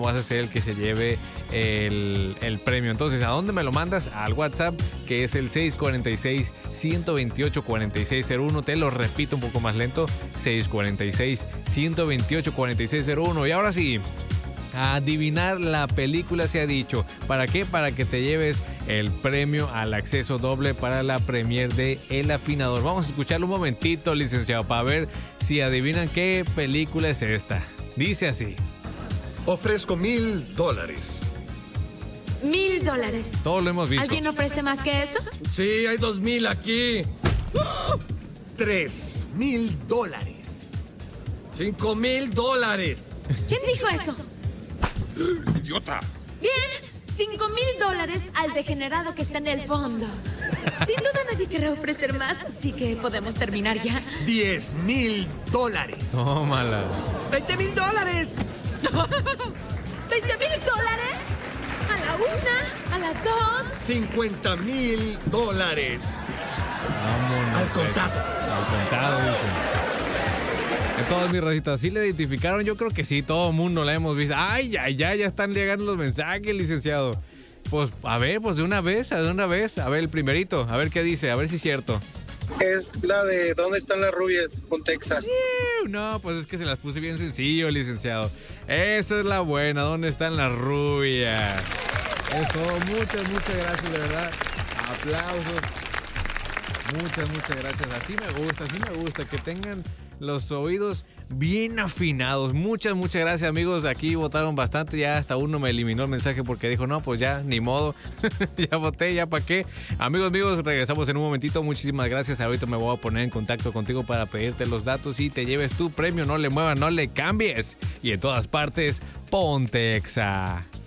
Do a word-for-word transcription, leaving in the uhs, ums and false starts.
vas a ser el que se lleve el, el premio. Entonces, ¿a dónde me lo mandas? Al WhatsApp, que es el seis cuatro seis, uno dos ocho, cuatro seis cero uno. Te lo repito un poco más lento, seis cuatro seis, uno dos ocho, cuatro seis cero uno. Y ahora sí, a adivinar la película se ha dicho. ¿Para qué? Para que te lleves el premio al acceso doble para la premier de El Afinador. Vamos a escucharlo un momentito, licenciado, para ver si adivinan qué película es esta. Dice así. Ofrezco mil dólares. Mil dólares. Todos lo hemos visto. ¿Alguien ofrece más que eso? Sí, hay dos mil aquí. Tres mil dólares. Cinco mil dólares. ¿Quién dijo eso? ¡Idiota! Bien, cinco mil dólares al degenerado que está en el fondo. Sin duda nadie querrá ofrecer más, así que podemos terminar ya. Diez mil dólares. Tómala. Veinte mil dólares. ¿Veinte mil dólares? ¿A la una? ¿A las dos? Cincuenta mil dólares. Vámonos. Al contado. Al contado, dicen. Todas mis racitas, ¿sí le identificaron? Yo creo que sí, todo el mundo la hemos visto. Ay, ya, ya, ya están llegando los mensajes, licenciado. Pues, a ver, pues de una vez, de una vez. A ver, el primerito, a ver qué dice, a ver si es cierto. Es la de ¿Dónde están las rubias? Con Texas. No, pues es que se las puse bien sencillo, licenciado. Esa es la buena, ¿dónde están las rubias? Eso, muchas, muchas gracias, de verdad. Aplausos. Muchas, muchas gracias. Así me gusta, así me gusta, que tengan los oídos bien afinados. Muchas, muchas gracias, amigos. Aquí votaron bastante. Ya hasta uno me eliminó el mensaje porque dijo, no, pues ya, ni modo. Ya voté, ya para qué. Amigos míos, regresamos en un momentito. Muchísimas gracias. Ahorita me voy a poner en contacto contigo para pedirte los datos y te lleves tu premio. No le muevas, no le cambies. Y en todas partes, ponte Exa.